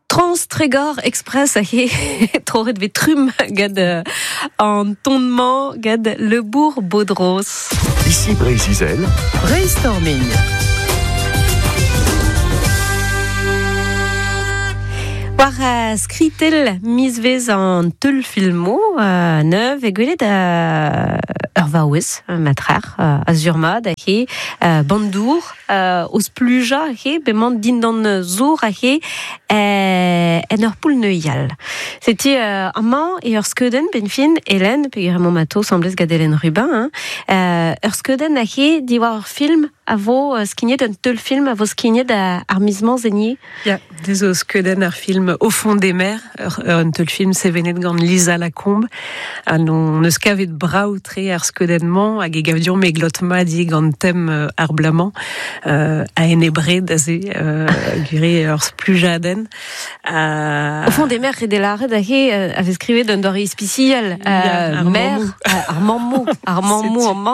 Transtregor Express a troret vetrum gad entonnement gad le bourg Baudros. Ici Brésil. Brainstorming. War skritel misvez an teul filmo neuf e gwelet ur vaouez matrer azurma da he bandour os pluja he bement din dan zour a he en ur poul neuial. C'était amant et ur skeudenn benfin Hélène pegiremont mato semblez gad Hélène Rubin ur skeudenn a he di war ur film a vo skignet un teul film a vo skignet ar mizman zenni. Ya, des o skeudenn ar film Au fond des mers, un teul film sevenet gant Lisa Lacombe, on eus kavet brao tre ar skeudennement hag e gavdion me glotma di gant tem ar blamant a enebre da ze gure ur splujaden. Au fond des mers redelaret da he avait skrivet d'un dori spicial mer ar mammou amant.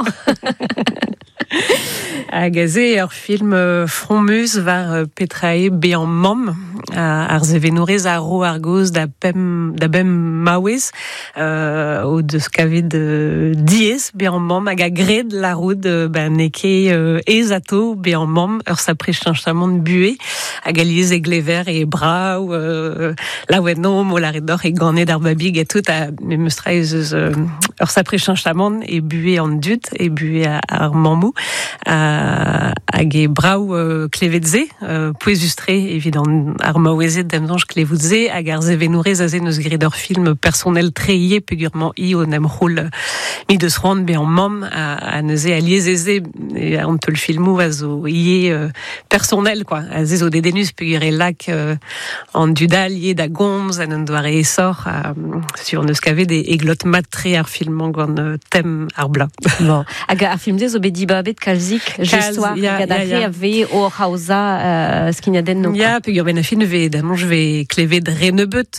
A gaze ur film frommeus var petrae bean mam ar zevenourez a ro ar goz da bem maouez o deus kavet diez bean mam hag a gred la roud neke ezato bean mam ur sapre chanchamant buet hag a liez e glever e brao laouennom o laredor e ganet ar babig et tout a meustra eus ur sapre chanchamant e buet an dud e buet ar mammou hag e brao klevetze pouezustre evident ar maouezet d'amzanj klevetze hag ar zevenourez a zen eus gred ur film personnel treie pegurement o nem roul mi deus roan be an mam a neuze a liez eze an teul filmou a zo personnel quoi a ze zo dedenus pegure lak an dudal da gomz an an doare esor sur neus kavet e glot mat tre ar filmant gant tem ar bla. Bon, hag ar film zo bedi babet kalzik gestoa gad a fe a ve o hausa skignaden no. Ya, pegur ben a fin ve je vais klevet renebeut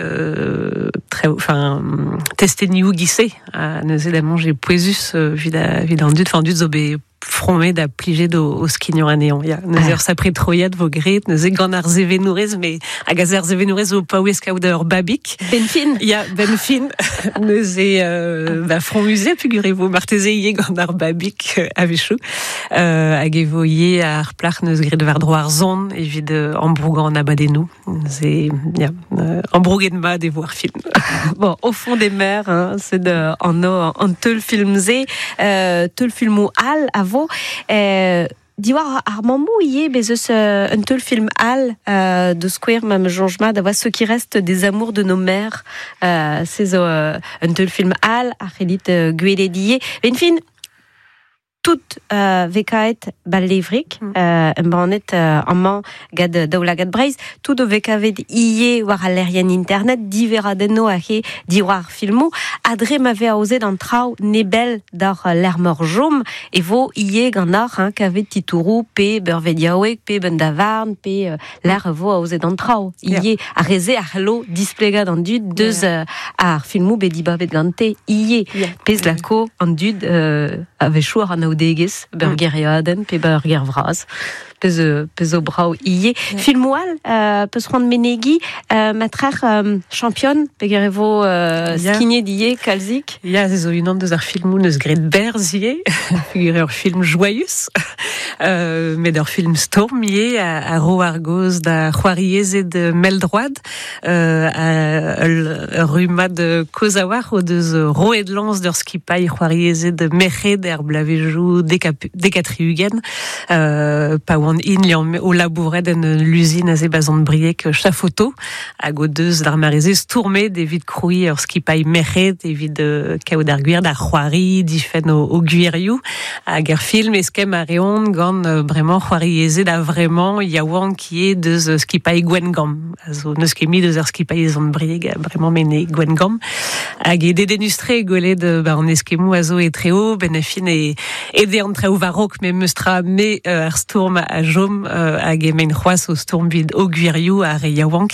testeniou gisse a neuze d'amont j'ai pouezus vid an dud zo be fromet da plijet o skignon aneon. Ya, neuze ur sapre troiad vo gret, neuze gant ar zevenourez, me hag a zer zevenourez o paouez kaout ur babik. Benfin. Ya, benfin. Neuze frommuze pugure vo marteze ie gant ar babik a vechou. Hag e vo ie ar plach neus gret war dro ar zon evit ambrougan abadenou. Neuze, ya, ambrouget ma de vo ar film. Bon, Au fond des mers, c'est de en teul filmze, teul filmou al avo diwar ar mammou ie bezeus un teul film al de square mam jonjma da ce qui reste des amours de nos mères, c'est un teul film al a relit gweledie benfin tout vekaet ballevrik embranet amant gad daoula gad breiz tout o vekavet ie war a lerien internet diveradenno a he diwar filmou adre m'ave aozet an trao nebel d'ar lermeur jom e vo ie gant ar kavet titourou pe beurvediaouek pe bendavarn pe ler vo aozet an trao ie a reze ar lo displegad an dud deus ar filmou bedi babet gante ie pez lako an dud avechou ar an aoudegez burger eaden pe burger vraz pez o brao ie filmoual peus rand menegi matrer champion peger evo skigne die kalzik. Ya, ze zo unan deus ar filmou neus gret berz ie peger ur film joyous met ur film storm ie a ro ar goz da c'hoariezet meldroad ruma de kozawar o deus roet lanz d'ur skipai c'hoariezet merc'hed er blavejou dekatriugen pa oan in liam o labouret en l'usine a ze bazan briek chafoto hag o deus d'ar marezez tourmet evit kroui ur skipai merc'hed evit kaout ar gwir d'ar c'hoari difen o gwirioù hag ar film eskem a reont gant bremañ c'hoariezet a vremañ yaouan ki e deus skipai gwengam a zo neus ket mi deus ar skipai ezan briek bremañ mene gwengam hag e dedenustre gwelet an eskemou a zo e treo ben a fin e de an treo varok me meustra me ar stourm a jom hag e men c'hoaz o stourm vid o gwirioù a re yaouank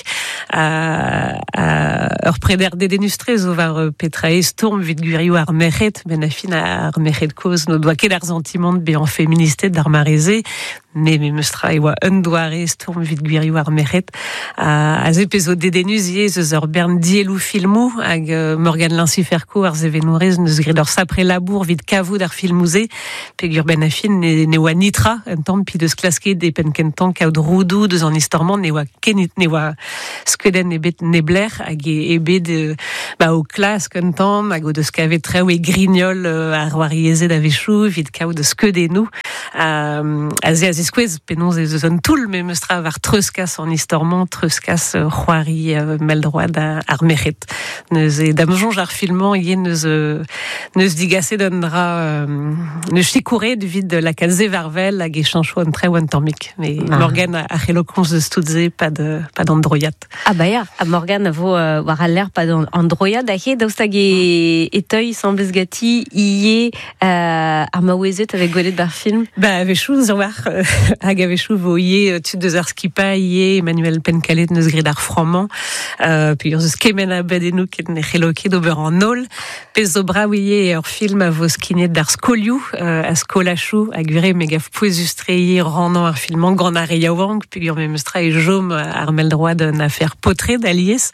ur preder dedenustre zo var petra e stourm vid gwirioù ar merc'hed ben a fin ar merc'hed koz no doa ket ar sentimant be an feministet d'ar mareze ne me mustra e oa un doare stourm vid gwiri war meret a épisode dédenusier ze bern dielou filmou hag Morgan Lancy-Ferco ar zevenourez neus gredor sapre labour vid kavout ar filmouze pegur ben a fin ne oa nitra un tamm pi deus klasket de pen kentan kaout roudou deus an istorman ne oa kenit ne oa skeden e bet nebler hag e bet o klas kentan hag o deus kavet treo e grignol ar wariezet a vechou vid kaout deus skedenou a zeskouez penons eus an toul me mustra var treuskas an istorman treuskas c'hoari meldroad ar meret neus e damjonj ar filman yen neus digaset an dra neus chikouret vid la kalze varvel hag e chancho an treo an tammik me Morgan a c'helokons deus toutze pad an droiat. Ah ba ya, a Morgan a vo war a l'air pad an droiat a daoust hag e teuil semblez gati ie ar maouezet avec golet bar film. Ba avechou war hag avechou vo ie tud deus ar skipa ie Emmanuel Pencalet neus gred ar froman puis eus kemen a badenou ket ne c'heloket ober an nol pez zo brav ie ur film a vo skinet d'ar skolioù a skolachou hag vire megaf pouezustre ie rannan ar filman gant ar yaouank puis me mustra e jom ar meldroad an afer potre d'alies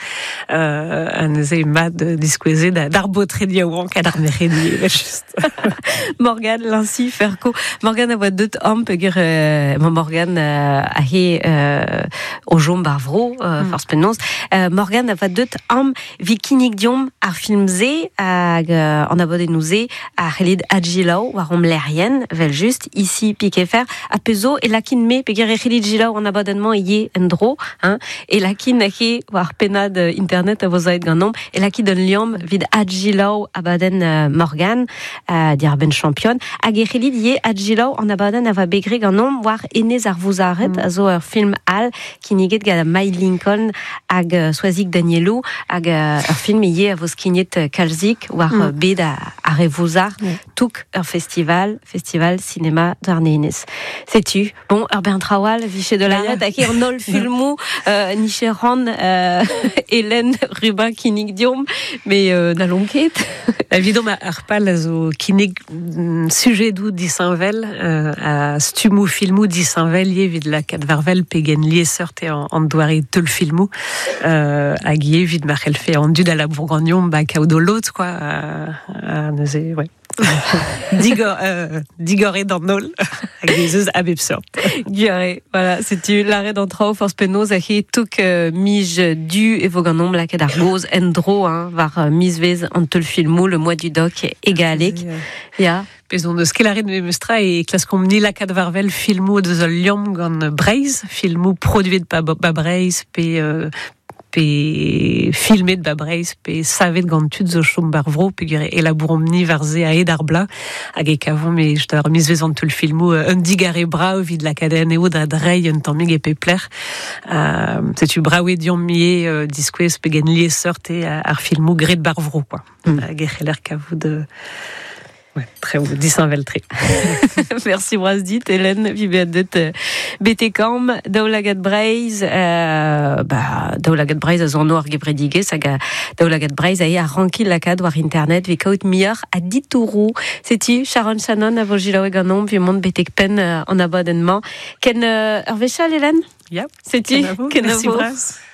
an eze mad diskoueze d'ar botre yaouank ad ar meredi just. Morgan Lancy-Ferco. Morgan a voa deut am pegur Morgan a he o jom bar vro force penons. Morgan a voa deut am vi kinnig diom ar film ze hag an a bode nouze a c'helid adjilaou war om lerien vel just ici pique fer a pezo e lakin me pegur e c'helid jilaou an a bodenman ie en dro e lakin a he war penad internet a vo zaet gant nom e lakin an liom vid adjilaou a baden Morgan dir ben champion hag e c'helid ie adjilaou an a baden a va begre gant nom war enez ar vouzaret a zo ur film al kinniget gant a May Lincoln hag soazik Danielou hag ur film ie a vo skinet kalzik war bet a revouzar touk ur festival cinéma d'Arnénez. Sais-tu? Bon, ur ben trawal, vichet de la yad, hag ur nol filmou, nicheran, Hélène Rubin kinnig diom, mais n'allons ket. Évidemment, ar pal a zo kinnig sujedou disanvel, a stumou filmou disanvel, ie vid la kat varvel pegen lié sorte en doare teul filmou, hag ie vid ma c'helfe en dud a la Bourgognon, ba kaout o lot, quoi, a neuze, ouais. Digore dans nol avec des eus abeb sort. Gure, voilà, c'est-tu l'arrêt d'entrao force penos a he touk mij du e voganom la ket ar goz endro var misvez an teul filmou le mois du doc égalek. Ya. Pezon deus kelare de mustra e klaskom ni la kat varvel filmou de zol liom gant Breiz, filmou produit pa Breiz pe filmet ba Breiz pe savet gant tud zo chom bar vro pe gure elabourom ni varze a ed ar bla hag e kavon me jta ar mis vezant teul filmou un digare brao vid la kaden eo da drei un tammig e pe pler setu braouet diom mie diskouez pe gen lié sorte ar filmou gret bar vro quoi hag e c'heller kavou de ouais, très haut, 10 veltri. Merci Brasdit, Hélène, vive det betekam, daoulagat Breiz, daoulagat Breiz a zon ar gebredige, saga daoulagat Breiz a a rankil lakad war internet, vi kaout miar a ditourou. C'est-tu, Sharon Shannon, a vo jilaoué ganom, vi mont betek pen an abonnement. Ken ur vechal, Hélène? Yep. C'est-tu? Merci Braz.